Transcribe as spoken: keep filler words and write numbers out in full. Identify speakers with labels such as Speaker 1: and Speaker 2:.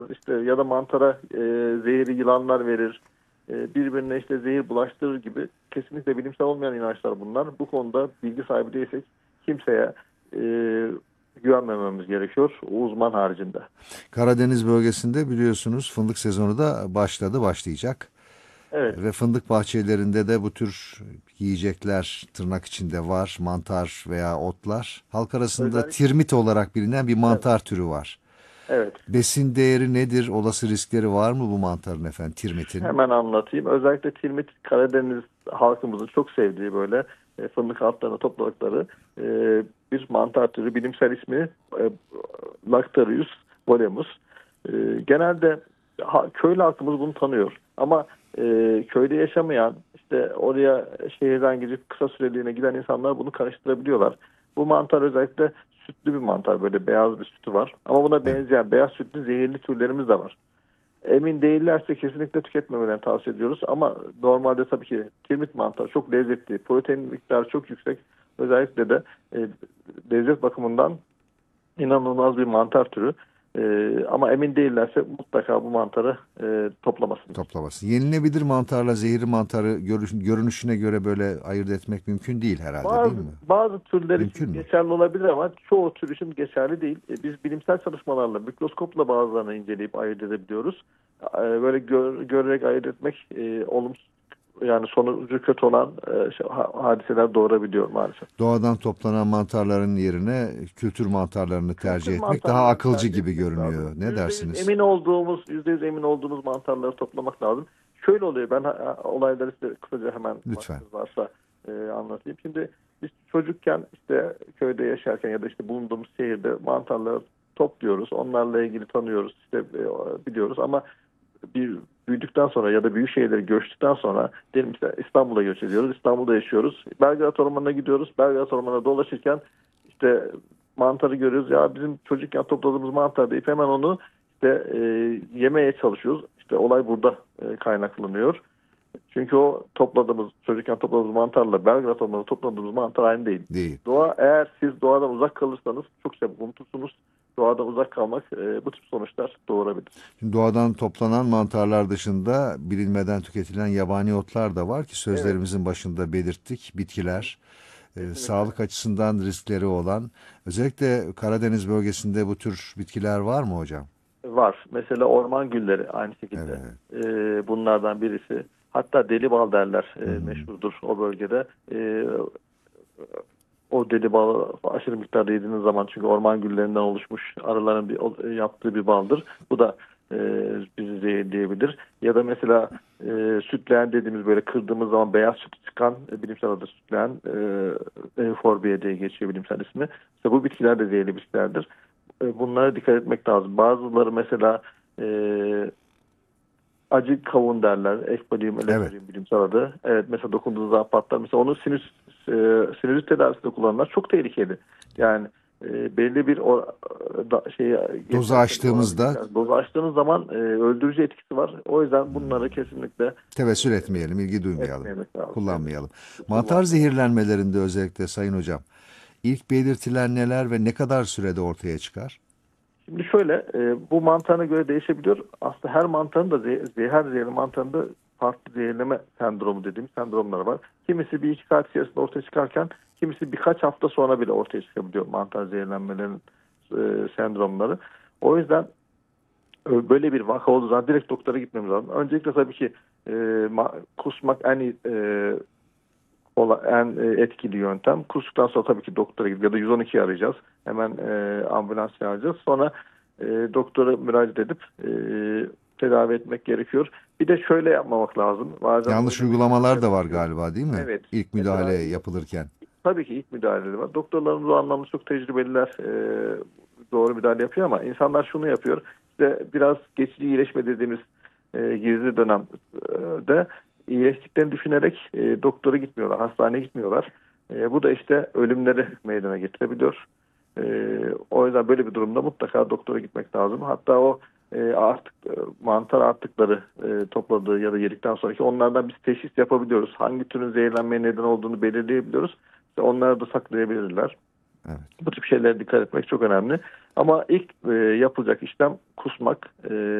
Speaker 1: işte ya da mantara e, zehirli yılanlar verir, e, birbirine işte zehir bulaştırır gibi kesinlikle bilimsel olmayan inançlar bunlar. Bu konuda bilgi sahibi değilsek kimseye e, güvenmememiz gerekiyor, uzman haricinde.
Speaker 2: Karadeniz bölgesinde biliyorsunuz fındık sezonu da başladı, başlayacak.
Speaker 1: Evet.
Speaker 2: Ve fındık bahçelerinde de bu tür yiyecekler tırnak içinde var. Mantar veya otlar. Halk arasında
Speaker 1: Özellikle
Speaker 2: tirmit olarak bilinen bir
Speaker 1: evet.
Speaker 2: mantar türü var.
Speaker 1: Evet.
Speaker 2: Besin değeri nedir? Olası riskleri var mı bu mantarın efendim, tirmitin?
Speaker 1: Hemen anlatayım. Özellikle tirmit Karadeniz halkımızın çok sevdiği böyle e, fındık altlarına topladıkları e, bir mantar türü. Bilimsel ismi e, Lactarius bolemus. E, genelde ha, köylü halkımız bunu tanıyor. Ama e, köyde yaşamayan, işte oraya şehirden gidip kısa süreliğine giden insanlar bunu karıştırabiliyorlar. Bu mantar özellikle sütlü bir mantar. Böyle beyaz bir sütü var. Ama buna
Speaker 2: Evet.
Speaker 1: benzeyen beyaz sütlü zehirli türlerimiz de var. Emin değillerse kesinlikle tüketmemelerini tavsiye ediyoruz. Ama normalde tabii ki kirmit mantarı çok lezzetli. Protein miktarı çok yüksek. Özellikle de e, lezzet bakımından inanılmaz bir mantar türü. E, ama emin değillerse mutlaka bu mantarı e, toplamasınlar.
Speaker 2: Toplaması. Yenilebilir mantarla zehirli mantarı görünüşüne göre böyle ayırt etmek mümkün değil herhalde, değil
Speaker 1: Bazı
Speaker 2: mi?
Speaker 1: bazı türler için
Speaker 2: Mümkün mü?
Speaker 1: geçerli olabilir ama çoğu tür için geçerli değil. E, Biz bilimsel çalışmalarla, mikroskopla bazılarını inceleyip ayırt edebiliyoruz. E, Böyle gör, görerek ayırt etmek e, olumsuz, yani sonucu kötü olan e, şey, ha- hadiseler doğurabiliyor maalesef.
Speaker 2: Doğadan toplanan mantarların yerine kültür mantarlarını
Speaker 1: Kültür
Speaker 2: tercih etmek daha
Speaker 1: mantarlarını
Speaker 2: akılcı
Speaker 1: tercih
Speaker 2: gibi
Speaker 1: etmek lazım.
Speaker 2: görünüyor. Ne
Speaker 1: Yüzde yüz
Speaker 2: dersiniz?
Speaker 1: emin olduğumuz, yüzde yüz emin olduğumuz mantarları toplamak lazım. Şöyle oluyor, ben ha- olayları size kısaca hemen
Speaker 2: Lütfen.
Speaker 1: vaktiniz varsa e, anlatayım. Şimdi biz çocukken işte köyde yaşarken ya da işte bulunduğumuz şehirde mantarları topluyoruz. Onlarla ilgili tanıyoruz, işte e, biliyoruz ama bir büyüdükten sonra ya da büyük şehirlere göçtükten sonra diyelim işte İstanbul'a göç ediyoruz. İstanbul'da yaşıyoruz. Belgrad Ormanı'na gidiyoruz. Belgrad Ormanı'na dolaşırken işte mantarı görüyoruz. Ya bizim çocukken topladığımız mantar deyip hemen onu işte e, yemeye çalışıyoruz. İşte olay burada e, kaynaklanıyor. Çünkü o topladığımız, çocukken topladığımız mantarla Belgrad Ormanı'nda topladığımız mantar aynı değil.
Speaker 2: Değil.
Speaker 1: Doğa, eğer siz doğadan uzak kalırsanız çok çabuk unutursunuz. Doğadan uzak kalmak e, bu tip sonuçlar doğurabilir.
Speaker 2: Şimdi doğadan toplanan mantarlar dışında bilinmeden tüketilen yabani otlar da var ki
Speaker 1: Evet,
Speaker 2: sözlerimizin başında belirttik. Bitkiler, e,
Speaker 1: kesinlikle.
Speaker 2: sağlık açısından riskleri olan, özellikle Karadeniz bölgesinde bu tür bitkiler var mı hocam?
Speaker 1: Var. Mesela orman gülleri aynı şekilde.
Speaker 2: Evet.
Speaker 1: Ee, bunlardan birisi. Hatta deli bal derler. Ee,
Speaker 2: Hmm.
Speaker 1: meşhurdur o bölgede. Ee, o deli balı aşırı miktarda yediğiniz zaman, çünkü orman güllerinden oluşmuş arıların bir, o- yaptığı bir baldır. Bu da e, bizi zehirleyebilir. Ya da mesela e, sütleğen dediğimiz, böyle kırdığımız zaman beyaz süt çıkan, e, bilimsel adı sütleğen, e, Euphorbia diye geçiyor bilimsel ismi. İşte bu bitkiler de zehirli bitkilerdir. E, bunlara dikkat etmek lazım. Bazıları mesela e, acı kavun derler. Ekbalium
Speaker 2: Evet.
Speaker 1: eleforium bilimsel adı. Evet, mesela dokunduğunuz zaman patlar. Mesela onu sinüs, e, sinüzit tedavisinde kullananlar çok tehlikeli. Yani e, belli bir o, da, şeyi
Speaker 2: Dozu
Speaker 1: geçerseniz, oranı
Speaker 2: aştığımızda
Speaker 1: geçerseniz, dozu aştığınız zaman e, öldürücü etkisi var. O yüzden bunları kesinlikle e,
Speaker 2: tevessül etmeyelim, ilgi duymayalım,
Speaker 1: etmemek lazım. Evet.
Speaker 2: kullanmayalım. Mantar
Speaker 1: Kullanmayalım.
Speaker 2: zehirlenmelerinde özellikle Sayın Hocam, ilk belirtiler neler ve ne kadar sürede ortaya çıkar?
Speaker 1: Şimdi şöyle, e, bu mantarına göre değişebiliyor. Aslında her mantarın da ze- her zehirli mantarın da farklı zehirleme sendromu dediğimiz sendromları var. Kimisi bir iki saat içerisinde ortaya çıkarken kimisi birkaç hafta sonra bile ortaya çıkabiliyor mantar zehirlenmelerinin e, sendromları. O yüzden e, böyle bir vaka olduğu zaman direkt doktora gitmemiz lazım. Öncelikle tabii ki e, ma- kusmak en iyi, e, ola, en e, etkili yöntem. Kustuktan sonra tabii ki doktora gidip ya da yüz on ikiyi arayacağız. Hemen e, ambulans çağıracağız. Sonra e, doktora müracaat edip e, tedavi etmek gerekiyor. Bir de şöyle yapmamak lazım. Bazen
Speaker 2: Yanlış
Speaker 1: öyle bir
Speaker 2: uygulamalar da var
Speaker 1: yapılıyor.
Speaker 2: galiba, değil mi?
Speaker 1: Evet.
Speaker 2: İlk müdahale
Speaker 1: Mesela
Speaker 2: yapılırken.
Speaker 1: tabii ki ilk müdahaleleri var. Doktorlarımız o anlamda çok tecrübeliler. E, doğru müdahale yapıyor ama insanlar şunu yapıyor. İşte biraz geçici iyileşme dediğimiz e, gizli dönemde iyileştiklerini düşünerek e, doktora gitmiyorlar, hastaneye gitmiyorlar. E, bu da işte ölümleri meydana getirebiliyor. E, o yüzden böyle bir durumda mutlaka doktora gitmek lazım. Hatta o e, artık e, mantar artıkları e, topladığı ya da yedikten sonraki, onlardan biz teşhis yapabiliyoruz. Hangi türün zehirlenmeye neden olduğunu belirleyebiliyoruz. İşte onları da saklayabilirler.
Speaker 2: Evet.
Speaker 1: Bu tip şeylere dikkat etmek çok önemli. Ama ilk e, yapılacak işlem kusmak. E,